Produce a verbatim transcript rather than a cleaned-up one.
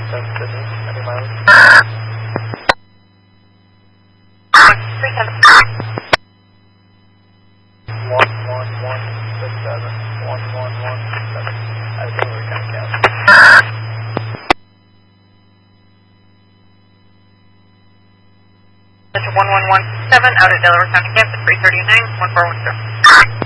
That's Sydney, any mileage? three seven. one one one six seven, one one one six seven, out of Delaware County, Cal. one one one seven out of Delaware County, Kansas, three thirty-nine, one four one zero.